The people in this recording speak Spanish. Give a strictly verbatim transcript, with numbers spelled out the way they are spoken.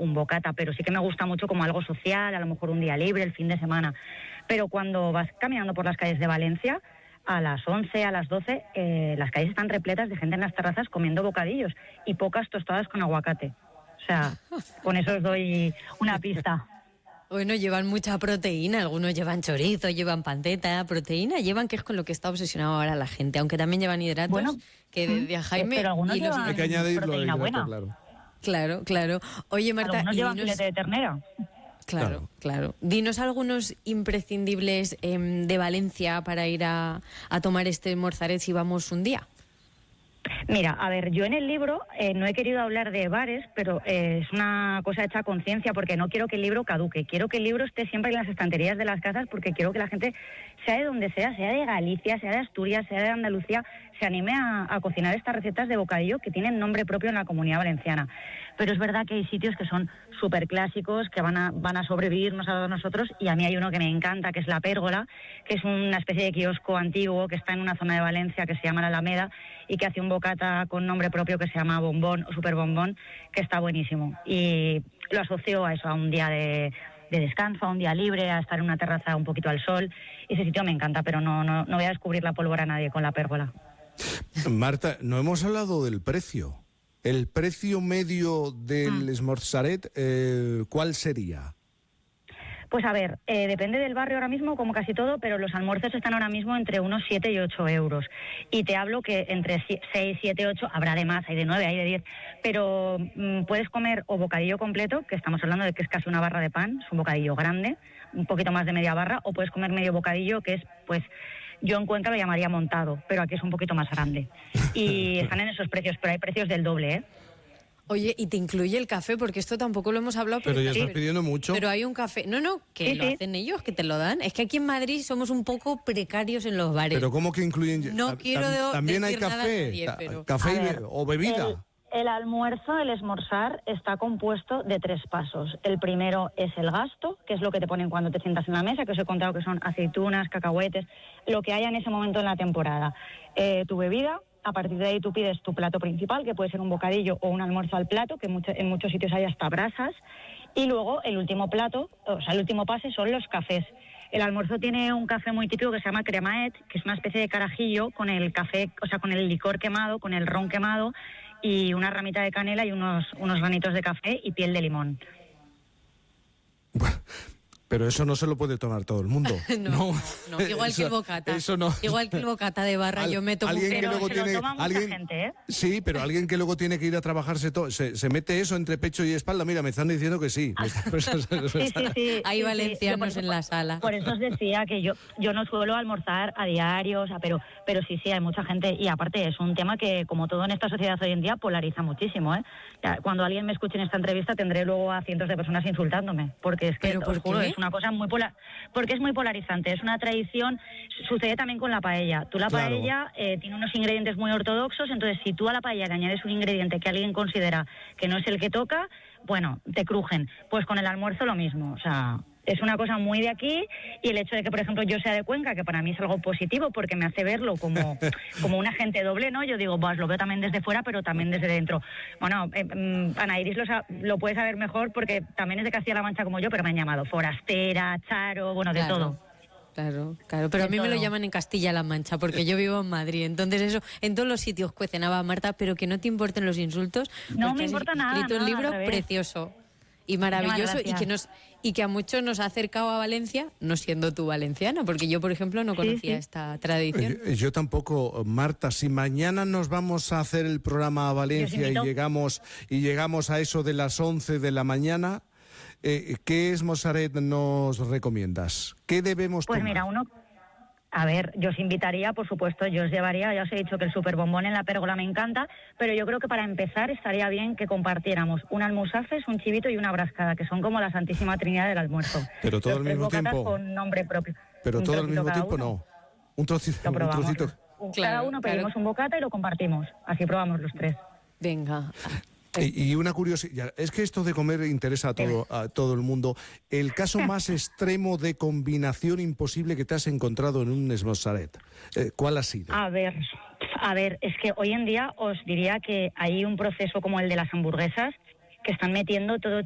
un bocata, pero sí que me gusta mucho como algo social, a lo mejor un día libre, el fin de semana. Pero cuando vas caminando por las calles de Valencia, a las once, a las doce, eh, las calles están repletas de gente en las terrazas comiendo bocadillos y pocas tostadas con aguacate. O sea, con eso os doy una pista. Bueno, llevan mucha proteína, algunos llevan chorizo, llevan panceta, proteína, llevan, que es con lo que está obsesionado ahora la gente, aunque también llevan hidratos, bueno, que decía Jaime... Pero algunos y los... llevan Hay que añadirlo, proteína hidrato, buena. Claro. Claro, claro. Oye, Marta... Algunos y llevan dinos... filete de ternera. Claro, Claro. claro. Dinos algunos imprescindibles eh, de Valencia para ir a, a tomar este morzaret si vamos un día. Mira, a ver, yo en el libro eh, no he querido hablar de bares, pero eh, es una cosa hecha a conciencia porque no quiero que el libro caduque. Quiero que el libro esté siempre en las estanterías de las casas porque quiero que la gente, sea de donde sea, sea de Galicia, sea de Asturias, sea de Andalucía, se anime a, a cocinar estas recetas de bocadillo que tienen nombre propio en la Comunidad Valenciana. Pero es verdad que hay sitios que son súper clásicos, que van a, van a sobrevivirnos a nosotros, y a mí hay uno que me encanta, que es La Pérgola, que es una especie de kiosco antiguo que está en una zona de Valencia que se llama La Alameda y que hace un bocata con nombre propio que se llama Bombón o Super Bombón, que está buenísimo. Y lo asocio a eso, a un día de... de descanso, a un día libre, a estar en una terraza un poquito al sol. Ese sitio me encanta, pero no, no, no voy a descubrir la pólvora a nadie con La Pérgola. Marta, no hemos hablado del precio. El precio medio del Ah. esmorzaret, eh, ¿cuál sería? Pues a ver, eh, depende del barrio ahora mismo, como casi todo, pero los almuerzos están ahora mismo entre unos siete y ocho euros. Y te hablo que entre seis, siete, ocho, habrá de más, hay de nueve, hay de diez, pero mmm, puedes comer o bocadillo completo, que estamos hablando de que es casi una barra de pan, es un bocadillo grande, un poquito más de media barra, o puedes comer medio bocadillo, que es, pues, yo en Cuenca lo llamaría montado, pero aquí es un poquito más grande. Y están en esos precios, pero hay precios del doble, ¿eh? Oye, y te incluye el café, porque esto tampoco lo hemos hablado. Pero ya sí, estás pidiendo mucho. Pero hay un café. No, no, que Sí, lo sí. hacen ellos, que te lo dan. Es que aquí en Madrid somos un poco precarios en los bares. Pero ¿cómo que incluyen? No Ta- quiero tam- de- También hay decir nada a café, nadie, ta- pero- café y A be- ver, o bebida. El, el almuerzo, el esmorzar, está compuesto de tres pasos. El primero es el gasto, que es lo que te ponen cuando te sientas en la mesa, que os he contado que son aceitunas, cacahuetes, lo que haya en ese momento en la temporada. Eh, tu bebida, a partir de ahí tú pides tu plato principal, que puede ser un bocadillo o un almuerzo al plato, que mucho, en muchos sitios hay hasta brasas. Y luego el último plato, o sea, el último pase son los cafés. El almuerzo tiene un café muy típico que se llama cremaet, que es una especie de carajillo con el café, o sea, con el licor quemado, con el ron quemado, y una ramita de canela y unos, unos granitos de café y piel de limón. Pero eso no se lo puede tomar todo el mundo. no, no, no, igual Eso- que el bocata. Eso no. Igual que el bocata de barra, Al- yo me tomo un alguien que Pero luego se lo tiene, toma mucha alguien, gente, ¿eh? Sí, pero alguien que luego tiene que ir a trabajarse todo, se, se mete eso entre pecho y espalda. Mira, me están diciendo que sí. Me están- Sí, sí, sí. Hay sí, valencianos sí. Yo por en la sala. Por eso os decía que yo yo no suelo almorzar a diario, o sea, pero pero sí, sí, hay mucha gente. Y aparte es un tema que, como todo en esta sociedad hoy en día, polariza muchísimo, ¿eh? Ya, cuando alguien me escuche en esta entrevista tendré luego a cientos de personas insultándome, porque es que, ¿Pero por os juro, qué? es una cosa muy polar, porque es muy polarizante, es una tradición. Sucede también con la paella. Tú la Claro. paella eh, tiene unos ingredientes muy ortodoxos, entonces si tú a la paella le añades un ingrediente que alguien considera que no es el que toca, bueno, te crujen. Pues con el almuerzo lo mismo, o sea, es una cosa muy de aquí, y el hecho de que, por ejemplo, yo sea de Cuenca, que para mí es algo positivo porque me hace verlo como, como un agente doble, ¿no? Yo digo, pues lo veo también desde fuera, pero también desde dentro. Bueno, eh, mm, Ana Iris lo, sa- lo puede saber mejor porque también es de Castilla-La Mancha como yo, pero me han llamado forastera, charo, bueno, de Claro. todo. Claro, claro, pero a De mí me lo todo. llaman en Castilla-La Mancha, porque yo vivo en Madrid, entonces eso, en todos los sitios cuecen habas, Marta, pero que no te importen los insultos. No porque me has importa nada, escrito un nada, libro al revés. precioso y maravilloso, y gracias. que nos y que a muchos nos ha acercado a Valencia, no siendo tú valenciana, porque yo, por ejemplo, no Sí, conocía sí. esta tradición. Yo, yo tampoco, Marta. Si mañana nos vamos a hacer el programa a Valencia y invito. llegamos y llegamos a eso de las once de la mañana, eh, ¿qué esmozaret nos recomiendas? ¿Qué debemos Pues tomar? mira, uno... A ver, yo os invitaría, por supuesto, yo os llevaría, ya os he dicho que el super bombón en La Pérgola me encanta, pero yo creo que para empezar estaría bien que compartiéramos un almusafes, un chivito y una brascada, que son como la santísima trinidad del almuerzo. Pero todo Los al tres mismo bocatas tiempo. con nombre propio. Pero Un todo al trocito mismo cada tiempo uno. no. Un trocito. Lo Un probamos. trocito. Un- Claro, cada uno pedimos claro. un bocata y lo compartimos. Así probamos los tres. Venga. Y, y una curiosidad, es que esto de comer interesa a todo, a todo el mundo. El caso más extremo de combinación imposible que te has encontrado en un esmozaret, eh, ¿cuál ha sido? A ver, a ver, es que hoy en día os diría que hay un proceso como el de las hamburguesas que están metiendo todo